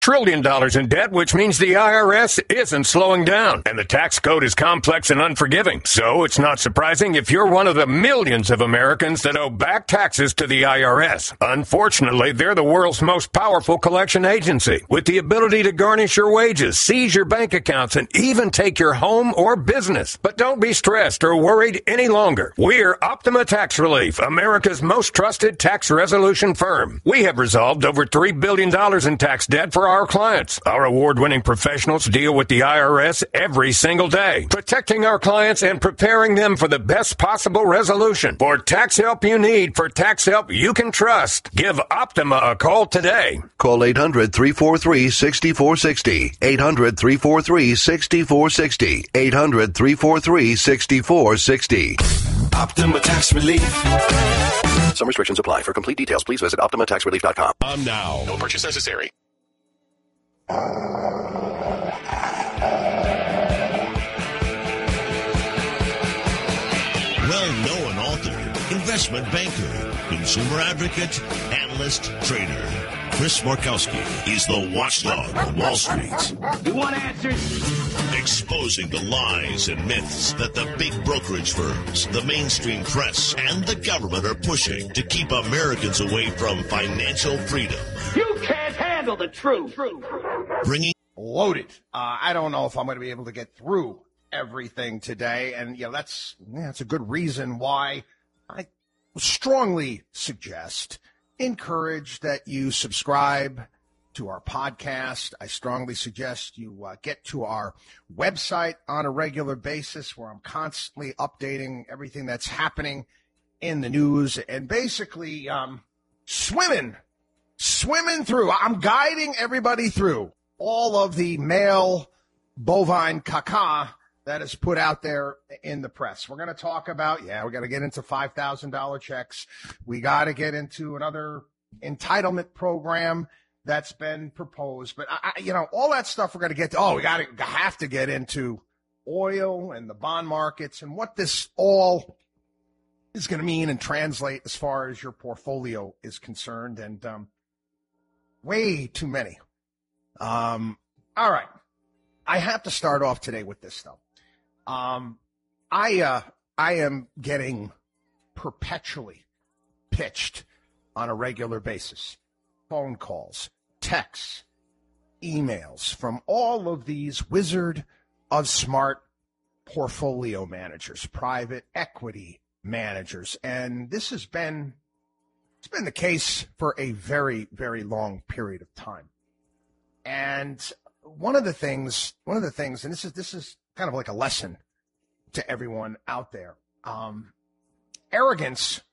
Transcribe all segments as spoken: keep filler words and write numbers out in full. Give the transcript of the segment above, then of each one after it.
Trillion dollars in debt, which means the I R S isn't slowing down, and the tax code is complex and unforgiving. So it's not surprising if you're one of the millions of Americans that owe back taxes to the I R S. Unfortunately, they're the world's most powerful collection agency, with the ability to garnish your wages, seize your bank accounts, and even take your home or business. But don't be stressed or worried any longer. We're Optima Tax Relief, America's most trusted tax resolution firm. We have resolved over three billion dollars in tax debt for our clients. Our award-winning professionals deal with the I R S every single day, protecting our clients and preparing them for the best possible resolution. For tax help you need, for tax help you can trust, give Optima a call today. Call eight hundred, three four three, six four six zero. eight hundred, three four three, six four six zero. eight hundred, three four three, six four six zero. Optima Tax Relief. Some restrictions apply. For complete details, please visit optima tax relief dot com. Um, now. No purchase necessary. Well-known author, investment banker, consumer advocate, analyst, trader. Chris Markowski is the watchdog on Wall Street. You want answers? Exposing the lies and myths that the big brokerage firms, the mainstream press, and the government are pushing to keep Americans away from financial freedom. You can't handle the truth. Bringing Loaded. Uh, I don't know if I'm going to be able to get through everything today, and you know that's yeah, that's a good reason why I strongly suggest, encourage that you subscribe to our podcast. I strongly suggest you uh, get to our website on a regular basis, where I'm constantly updating everything that's happening in the news and basically um, swimming, swimming through. I'm guiding everybody through all of the male bovine caca that is put out there in the press. We're going to talk about, yeah, we got to get into five thousand dollars checks. We got to get into another entitlement program that's been proposed. But, I, you know, all that stuff we're going to get to. Oh, we got to have to get into oil and the bond markets and what this all is going to mean and translate as far as your portfolio is concerned. And um, way too many. Um, all right. I have to start off today with this stuff. Um, I, uh, I am getting perpetually pitched on a regular basis. Phone calls, texts, emails from all of these wizard of smart portfolio managers, private equity managers. And this has been, it's been the case for a very, very long period of time. And one of the things, one of the things, and this is this is kind of like a lesson to everyone out there. Um, arrogance,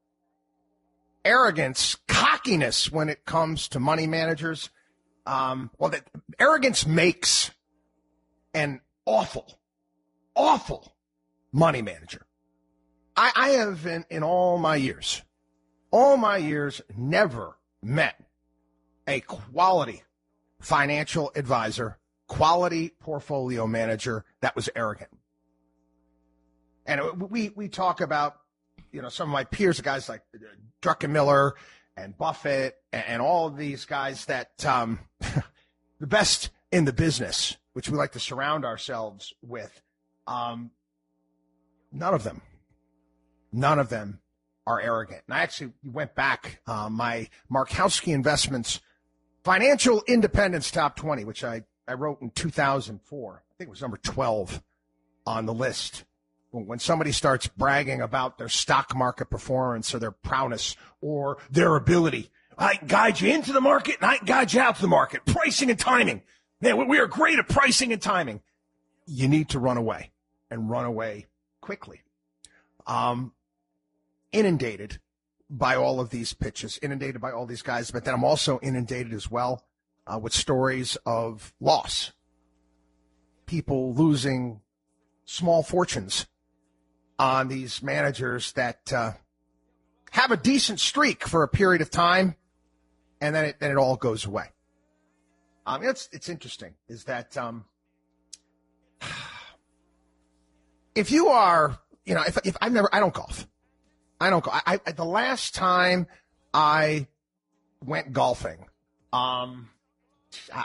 arrogance, cockiness when it comes to money managers. Um, well, that arrogance makes an awful, awful money manager. I, I have, in, in all my years, all my years, never met a quality financial advisor, quality portfolio manager that was arrogant. And we we talk about, you know, some of my peers, guys like Druckenmiller and Buffett and, and all of these guys that um, the best in the business, which we like to surround ourselves with. Um, none of them, none of them are arrogant. And I actually went back, uh, my Markowski Investments Financial Independence Top twenty, which I, I wrote in two thousand four. I think it was number twelve on the list. When somebody starts bragging about their stock market performance or their prowess or their ability, I can guide you into the market and I can guide you out to the market. Pricing and timing. Man, we are great at pricing and timing. You need to run away and run away quickly. Um, inundated by all of these pitches, inundated by all these guys, but then I'm also inundated as well uh, with stories of loss. People losing small fortunes on these managers that uh, have a decent streak for a period of time, and then it, then it all goes away. Um, it's it's interesting is that um, if you are, you know, if if I've never, I don't golf. I don't go. I, I the last time I went golfing, um, I,